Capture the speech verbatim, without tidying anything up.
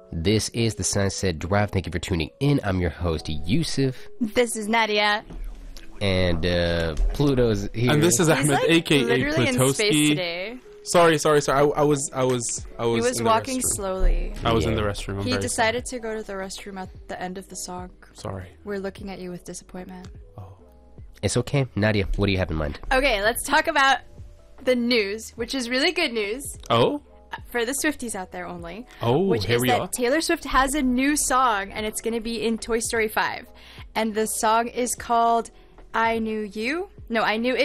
This is the Sunset Drive. Thank you for tuning in. I'm your host, Yusuf. This is Nadia. And uh, Pluto's here. And this is He's Ahmed, like aka literally in space Plutowski. today. Sorry, sorry, sorry. I, I was, I was, I was. He was in the walking restroom. slowly. I was Yeah. in the restroom. I'm He very decided to go to the restroom at the end of the song. Sorry. We're looking at you with disappointment. Oh. It's okay. Nadia, what do you have in mind? Okay, let's talk about the news, which is really good news Oh. for the Swifties out there only. Oh, which here is we that are. Taylor Swift has a new song, and it's going to be in Toy Story five. And the song is called I Knew You. No, I Knew It.